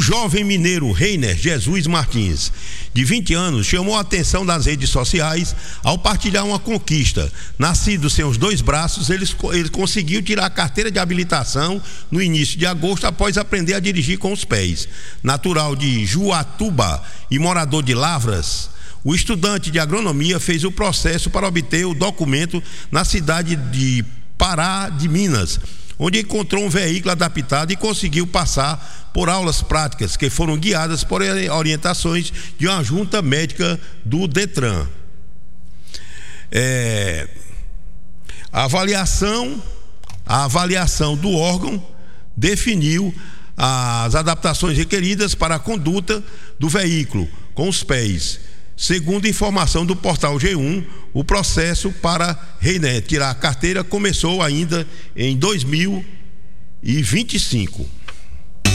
O jovem mineiro Reiner Jesus Martins, de 20 anos, chamou a atenção das redes sociais ao partilhar uma conquista. Nascido sem os dois braços, ele conseguiu tirar a carteira de habilitação no início de agosto após aprender a dirigir com os pés. Natural de Juatuba e morador de Lavras, o estudante de agronomia fez o processo para obter o documento na cidade de Pará de Minas, onde encontrou um veículo adaptado e conseguiu passar por aulas práticas que foram guiadas por orientações de uma junta médica do Detran. A avaliação do órgão definiu as adaptações requeridas para a conduta do veículo com os pés. Segundo informação do portal G1, o processo para Reiner tirar a carteira começou ainda em 2025.